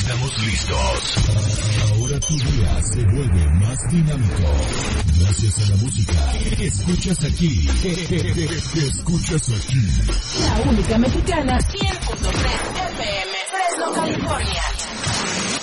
estamos listos. Ahora tu día se vuelve más dinámico. Gracias a la música que escuchas aquí. Que escuchas aquí. La única mexicana, 100.3 FM, Fresno, California.